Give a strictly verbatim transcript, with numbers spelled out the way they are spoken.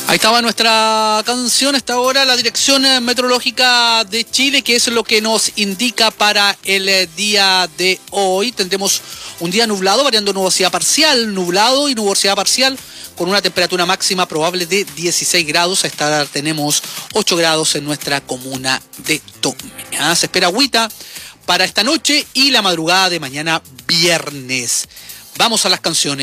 Ahí estaba nuestra canción. Hasta ahora la Dirección Meteorológica de Chile, que es lo que nos indica para el día de hoy. Tendremos un día nublado, variando nubosidad parcial, nublado y nubosidad parcial, con una temperatura máxima probable de dieciséis grados. A esta hora tenemos ocho grados en nuestra comuna de Tome. Se espera agüita para esta noche y la madrugada de mañana viernes. Vamos a las canciones.